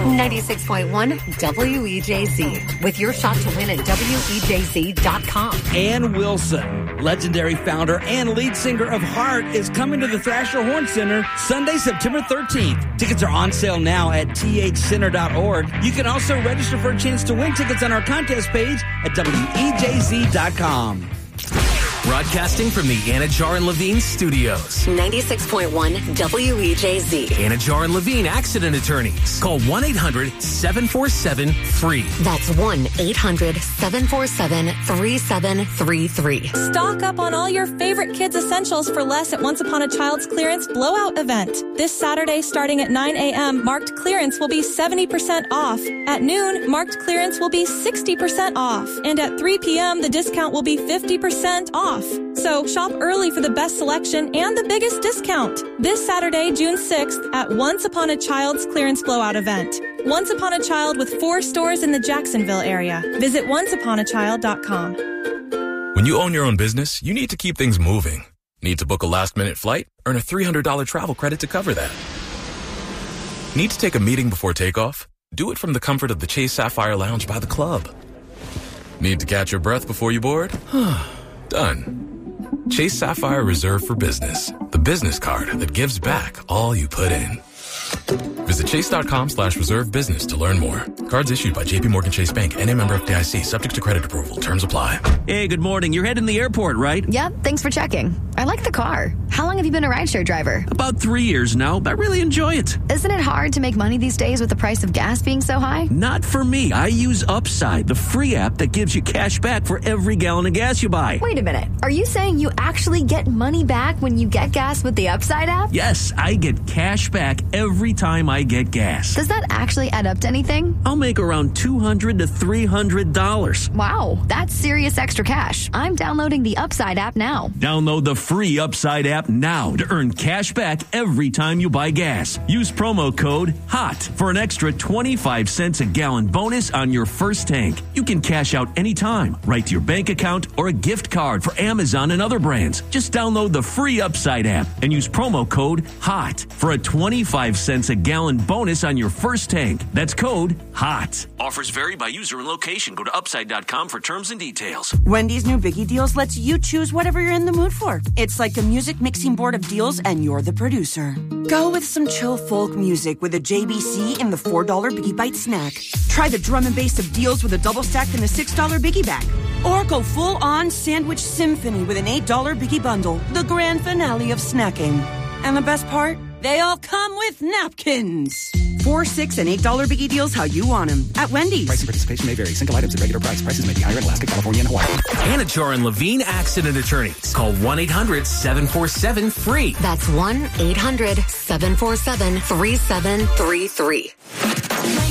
96.1 WEJZ, with your shot to win at WEJZ.com. Ann Wilson, legendary founder and lead singer of Heart, is coming to the Thrasher Horn Center Sunday, September 13th. Tickets are on sale now at thcenter.org. You can also register for a chance to win tickets on our contest page at WEJZ.com. Broadcasting from the Anajar and Levine studios. 96.1 WEJZ. Anajar and Levine Accident Attorneys. Call 1-800-747-FREE. That's 1-800-747-3733. Stock up on all your favorite kids' essentials for less at Once Upon a Child's Clearance Blowout event. This Saturday, starting at 9 a.m., marked clearance will be 70% off. At noon, marked clearance will be 60% off. And at 3 p.m., the discount will be 50% off. So shop early for the best selection and the biggest discount. This Saturday, June 6th, at Once Upon a Child's Clearance Blowout event. Once Upon a Child with 4 stores in the Jacksonville area. Visit onceuponachild.com. When you own your own business, you need to keep things moving. Need to book a last-minute flight? Earn a $300 travel credit to cover that. Need to take a meeting before takeoff? Do it from the comfort of the Chase Sapphire Lounge by the club. Need to catch your breath before you board? Done. Chase Sapphire Reserve for Business, the business card that gives back all you put in. Visit chase.com/reserve business to learn more. Cards issued by JPMorgan Chase Bank and a member FDIC, subject to credit approval. Terms apply. Hey, good morning. You're heading to the airport, right? Yep, thanks for checking. I like the car. How long have you been a rideshare driver? About 3 years now. I really enjoy it. Isn't it hard to make money these days with the price of gas being so high? Not for me. I use Upside, the free app that gives you cash back for every gallon of gas you buy. Wait a minute. Are you saying you actually get money back when you get gas with the Upside app? Yes, I get cash back every time I get gas. Does that actually add up to anything? I'll make around $200 to $300. Wow, that's serious extra cash. I'm downloading the Upside app now. Download the free Upside app now to earn cash back every time you buy gas. Use promo code HOT for an extra 25 cents a gallon bonus on your first tank. You can cash out anytime, right to your bank account or a gift card for Amazon and other brands. Just download the free Upside app and use promo code HOT for a 25 cents a gallon bonus on your first tank. That's code HOT. Offers vary by user and location. Go to upside.com for terms and details. Wendy's new Biggie Deals lets you choose whatever you're in the mood for. It's like a music mixing board of deals, and you're the producer. Go with some chill folk music with a JBC in the $4 Biggie Bite snack. Try the drum and bass of deals with a double stack in the $6 Biggie bag. Or go full-on sandwich symphony with an $8 Biggie bundle, the grand finale of snacking. And the best part? They all come with napkins. $4, $6, and $8 Biggie Deals how you want them at Wendy's. Price and participation may vary. Single items at regular price. Prices may be higher in Alaska, California, and Hawaii. Anajar and Levine Accident Attorneys. Call 1-800-747-FREE. That's 1-800-747-3733.